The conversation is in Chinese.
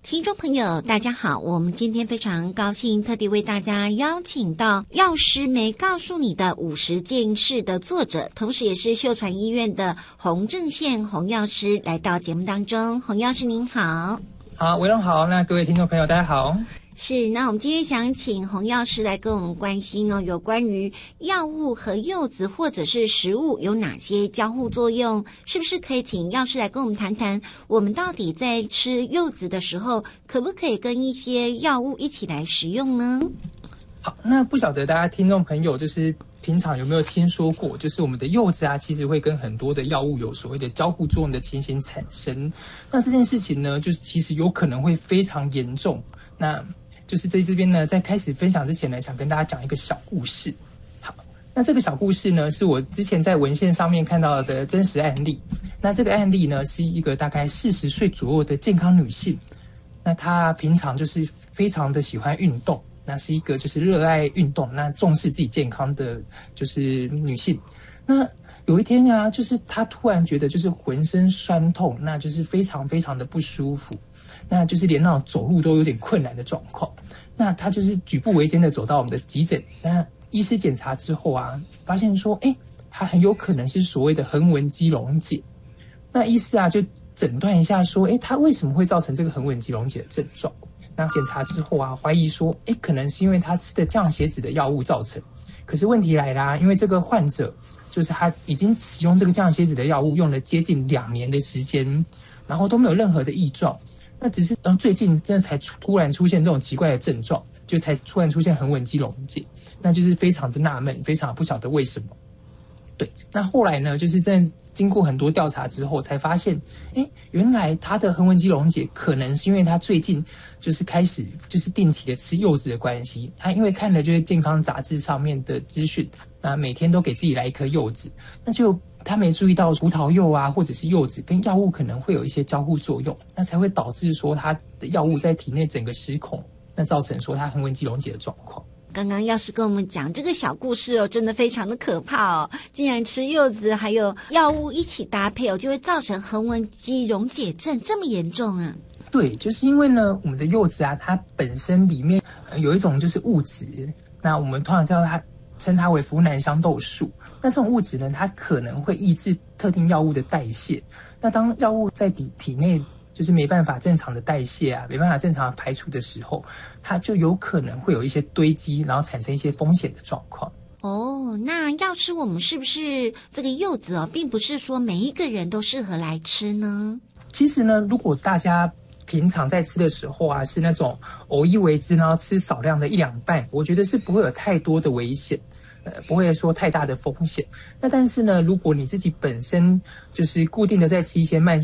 听众朋友大家好，我们今天非常高兴特地为大家邀请到药师没告诉你的50件事的作者，同时也是秀传医院的洪正宪洪药师来到节目当中。洪药师您好。 好，维龙好，那各位听众朋友大家好。 是，那我们今天想请洪药师来跟我们关心有关于药物和柚子或者是食物有哪些交互作用，是不是可以请药师来跟我们谈谈，我们到底在吃柚子的时候，可不可以跟一些药物一起来食用呢？ 好，那不晓得大家听众朋友就是平常有没有听说过，就是我们的柚子啊，其实会跟很多的药物有所谓的交互作用的情形产生。那这件事情呢，就是其实有可能会非常严重。那就是在这边呢，在开始分享之前呢，想跟大家讲一个小故事。好，那这个小故事呢，是我之前在文献上面看到的真实案例。那这个案例呢，是一个大概40岁左右的健康女性。那她平常就是非常的喜欢运动，那是一个就是热爱运动，那重视自己健康的就是女性。那有一天啊，就是她突然觉得就是浑身酸痛，那就是非常非常的不舒服。那就是连那种走路都有点困难的状况，那他就是举步维艰的走到我们的急诊，那医师检查之后啊，发现说，他很有可能是所谓的横纹肌溶解。那医师啊就诊断一下说，他为什么会造成这个横纹肌溶解的症状？那检查之后啊，怀疑说，可能是因为他吃的降血脂的药物造成。可是问题来啦，因为这个患者就是他已经使用这个降血脂的药物用了接近2年的时间，然后都没有任何的异状。那只是最近真的才突然出现这种奇怪的症状，就才突然出现横纹肌溶解，那就是非常的纳闷，非常不晓得为什么。对，那后来呢，就是真的经过很多调查之后，才发现，原来他的横纹肌溶解可能是因为他最近就是开始就是定期的吃柚子的关系。他因为看了就是健康杂志上面的资讯，那每天都给自己来一颗柚子，那就他没注意到葡萄柚啊，或者是柚子跟药物可能会有一些交互作用，那才会导致说他的药物在体内整个失控，那造成说他横纹肌溶解的状况。 刚刚药师跟我们讲这个小故事真的非常的可怕竟然吃柚子还有药物一起搭配就会造成横纹肌溶解症，这么严重啊？ 对，就是因为呢，我们的柚子啊，它本身里面有一种就是物质，那我们通常称它为呋喃香豆素。那这种物质呢，它可能会抑制特定药物的代谢。那当药物在体内就是没办法正常的代谢啊，没办法正常的排除的时候，它就有可能会有一些堆积，然后产生一些风险的状况。 那要吃我们是不是这个柚子并不是说每一个人都适合来吃呢？ 其实呢，如果大家平常在吃的时候啊，是那种偶一为之，然后吃少量的1、2瓣，我觉得是不会有太多的危险。不会说太大的风险。那但是呢，如果你自己本身就是固定的在吃一些慢